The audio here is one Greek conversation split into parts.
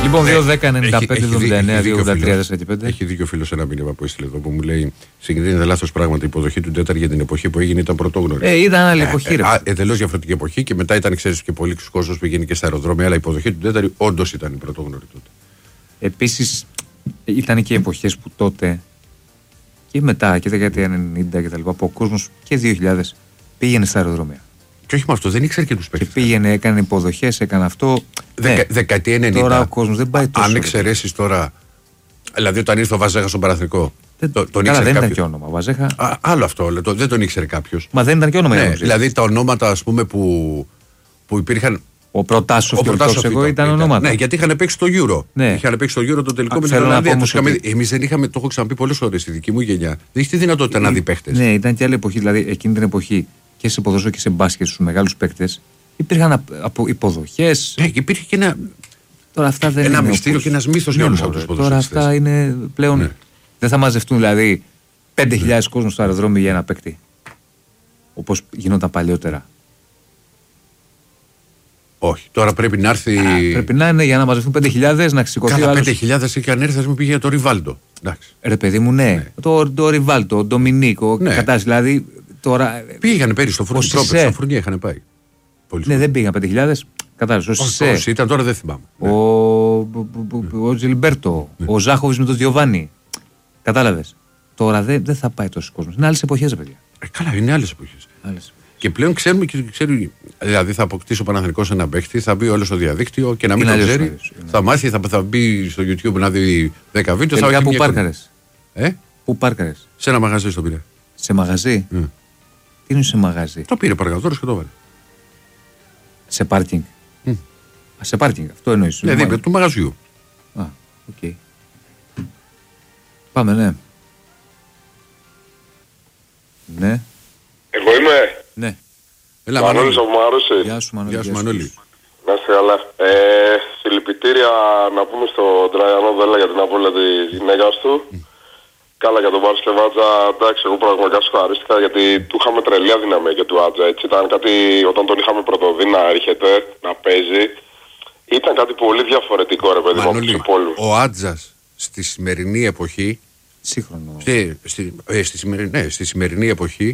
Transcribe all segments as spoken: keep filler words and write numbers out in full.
Λοιπόν, δύο δέκα ενενήντα πέντε εβδομήντα εννέα δύο ογδόντα τρία τέσσερα πέντε. Έχει δίκιο φίλος ένα μήνυμα που έστειλε εδώ που μου λέει: συγκρίνεται λάθος πράγματα. Η υποδοχή του Ντέταρ για την εποχή που έγινε ήταν πρωτόγνωρη. Ε, ήταν άλλη εποχή. Ε, ε, Εντελώς διαφορετική εποχή και μετά ήταν, ξέρεις, και πολλοί κόσμος που πήγαινε και στα αεροδρόμια. Αλλά η υποδοχή του Ντέταρ όντως ήταν η πρωτόγνωρη τότε. Επίσης, ήταν και εποχές που τότε και μετά και δεκαετία ενενήντα και τα λοιπά, που ο κόσμος και δύο χιλιάδες πήγαινε στα αεροδρόμια. Και όχι με αυτό, δεν ήξερε και τους παίκτες. Και πήγαινε, έκανε υποδοχές, έκανε αυτό. Δεκα, ναι. Δεκαετία ενενήντα. Τώρα ο κόσμος δεν πάει τόσο. Αν εξαιρέσεις τώρα. Δηλαδή, όταν ήρθε ο Βαζέχα στον Παναθηνικό. Δεν, το, τον καλά, δεν κάποιος. ήταν και όνομα. Βαζέχα. Α, άλλο αυτό, το, δεν τον ήξερε κάποιος. Μα δεν ήταν και όνομα. Ναι, δηλαδή τα ονόματα, ας πούμε, που, που υπήρχαν. Ο Προτάσοφ και ο Προτάσοφ εγώ ήταν ονόματα. Ναι, γιατί είχαν παίξει το Euro. Ναι. Είχαν παίξει το Euro το τελικό Α, με την Ολλανδία. ότι... Εμείς δεν είχαμε, το έχω ξαναπεί πολλές φορές στη δική μου γενιά. Δεν είχε τη δυνατότητα να δει παίχτες. Ναι, ήταν και άλλη εποχή. Δηλαδή εκείνη την εποχή και σε ποδόσφαιρο και σε μπάσκετ στους μεγάλους παίκτες υπήρχαν από υποδοχές. Ναι, και υπήρχε και ένα, τώρα αυτά δεν ένα είναι μυστήριο όπως... και ένας μύθος για όλους αυτούς τους ποδοσφαιριστές. Τώρα αυτά είναι πλέον. Ναι. Δεν θα μαζευτούν δηλαδή πέντε χιλιάδες ναι. κόσμος στο αεροδρόμιο για ένα παίκτη. Όπως γινόταν παλιότερα. Όχι, τώρα πρέπει να έρθει. Α, πρέπει να είναι για να μαζευτούν πέντε χιλιάδες να ξηκωθεί. Κάνα πέντε χιλιάδες είχε ανέρθει, ας μου πήγε για το Ριβάλντο. Ρε παιδί μου, ναι. ναι. Το, το Ριβάλντο, ο Ντομινίκο, ναι. κατάσταση δηλαδή. Τώρα... Πήγανε πέρυσι στο Φουρνί. Στο Φουρνί είχαν πάει. Πολύ ναι, δεν πήγαν πέντε χιλιάδες. Κατάλαβε. Όσοι ήταν τώρα δεν θυμάμαι. Ο, ναι. ο Τζιλμπέρτο, ναι. ο Ζάχοβιτς με τον Διοβάνι. Κατάλαβε. Τώρα δεν, δεν θα πάει τόσο κόσμο. Είναι άλλες εποχές, παιδιά. Ε, καλά, είναι άλλες εποχές. Και πλέον ξέρουμε και ξέρουμε, δηλαδή θα αποκτήσει ο Παναθηναϊκός ένα παίχτη, θα μπει όλο στο διαδίκτυο και να μην είναι το ξέρει. Είναι. Θα μάθει, θα, θα μπει στο YouTube να δει δέκα βίντεο. Τελικά πού πάρκαρες. Ε? Πού πάρκαρες. Σε ένα μαγαζί στο πήρε. Σε μαγαζί. Mm. Τι είναι σε μαγαζί. Το πήρε παρακατόρος και το βάλε. Σε πάρκινγκ. Mm. Α, σε πάρκινγκ, αυτό εννοείς. Ναι, δίπλα του μαγαζιού. Α, οκ. Okay. Πάμε, ναι. Ναι. Εγώ είμαι. Ναι. Έλα, Μανώλης από Μαρούσι. Γεια σου Μανώλη. Γεια σου Μανώλη. Να είστε καλά. Ε, συλληπιτήρια να πούμε στον Τραϊανό Δέλα για την απώλεια της γυναίκας του. Mm. Καλά για τον Μπάρς και Βάτζα, εντάξει, εγώ πραγματικά σου χαρίστηκα γιατί του είχαμε τρελή αδυναμία και του Άτζα, έτσι. Ήταν κάτι, όταν τον είχαμε πρωτοδεί να έρχεται, να παίζει, ήταν κάτι πολύ διαφορετικό, ρε παιδί μου, από τους υπόλοιπους. Ο Άτζας στη σημερινή εποχή, σύγχρονο. Στη, στη, ε, στη, σημερινή, ναι, στη σημερινή εποχή,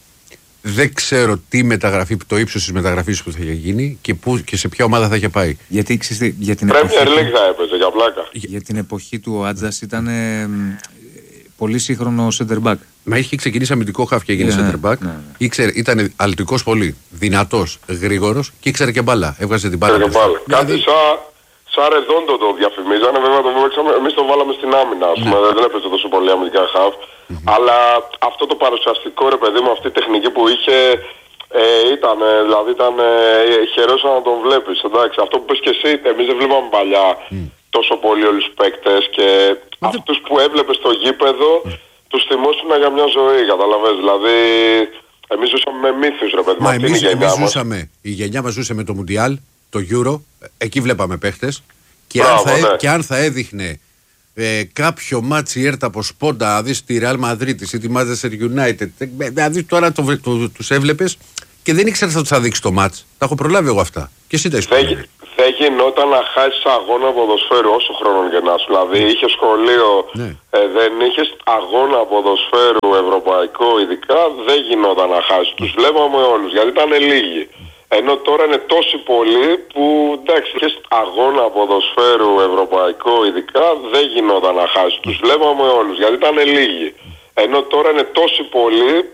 δεν ξέρω τι μεταγραφή, το ύψος της μεταγραφής που θα είχε γίνει και, που, και σε ποια ομάδα θα είχε πάει. Γιατί ξέρετε, για την Premier εποχή. League θα έπαιζε, για πλάκα. Για την εποχή του ο Άτζας ήταν ε, πολύ σύγχρονο center back. Μα είχε ξεκινήσει αμυντικό χαφ και έγινε yeah, center back. Ναι, ναι. Ήξερε, ήταν αλτικός πολύ, δυνατός, γρήγορος και ήξερε και μπάλα. Έβγαζε την μπάλα. Κάτι δηλαδή... σαν σα Ρεδόντο το διαφημίζανε, βέβαια το παίξαμε, εμείς το βάλαμε στην άμυνα, ας πούμε, mm. δεν έπαιζε τόσο πολύ αμυντικά χαφ. Mm-hmm. Αλλά αυτό το παρουσιαστικό, ρε παιδί μου, αυτή η τεχνική που είχε ε, ήταν, δηλαδή ήταν ε, χαιρός να τον βλέπεις, εντάξει. Αυτό που πες και εσύ, εμείς δεν βλέπαμε παλιά mm. τόσο πολύ όλους τους παίκτες και mm. αυτούς που έβλεπες στο γήπεδο mm. τους θυμόσουν για μια ζωή, καταλαβες, δηλαδή εμείς ζούσαμε με μύθους, ρε παιδί μου. Μα εμείς, εμείς ζούσαμε, η γενιά μας ζούσε με το Μουντιάλ, το Euro, εκεί βλέπαμε παίχτες και, Μπράβο, αν, θα, ναι. και αν θα έδειχνε ε, κάποιο μάτσι έρτα από σπόντα, να δεις τη Real Madrid ή τη Manchester United, να δεις τώρα το, το, το, τους έβλεπες και δεν ήξερες θα τους θα δείξει το μάτς. Τα έχω προλάβει εγώ αυτά. Και εσύ τα έχεις προλάβει. Δεν, δεν γινόταν να χάσεις αγώνα ποδοσφαίρου όσο χρόνο και να σου. Δηλαδή είχε σχολείο, ναι. ε, δεν είχες αγώνα ποδοσφαίρου ευρωπαϊκό ειδικά, δεν γινόταν να χάσεις. Τους βλέπαμε όλους γιατί ήταν λίγοι. Ενώ τώρα είναι τόσοι πολλοί που εντάξει, είχες αγώνα ποδοσφαίρου ευρωπαϊκό ειδικά, δεν γινόταν να χάσεις. Τους βλέπαμε όλους γιατί ήταν λίγοι. Ενώ τώρα είναι τόσοι πολλοί